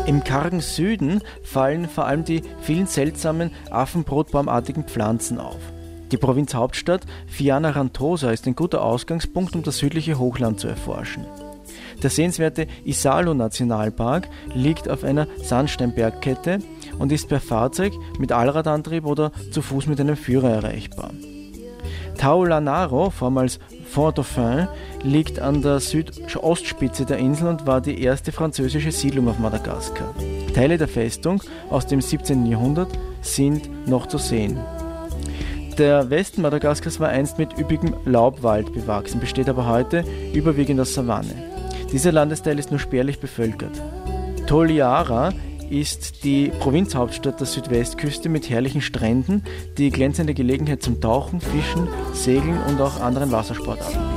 Im kargen Süden fallen vor allem die vielen seltsamen affenbrotbaumartigen Pflanzen auf. Die Provinzhauptstadt Fianarantsoa ist ein guter Ausgangspunkt, um das südliche Hochland zu erforschen. Der sehenswerte Isalo-Nationalpark liegt auf einer Sandsteinbergkette und ist per Fahrzeug mit Allradantrieb oder zu Fuß mit einem Führer erreichbar. Taulanaro, vormals Fort-Dauphin, liegt an der Südostspitze der Insel und war die erste französische Siedlung auf Madagaskar. Teile der Festung aus dem 17. Jahrhundert sind noch zu sehen. Der Westen Madagaskars war einst mit üppigem Laubwald bewachsen, besteht aber heute überwiegend aus Savanne. Dieser Landesteil ist nur spärlich bevölkert. Toliara ist die Provinzhauptstadt der Südwestküste mit herrlichen Stränden, die glänzende Gelegenheit zum Tauchen, Fischen, Segeln und auch anderen Wassersportarten bieten.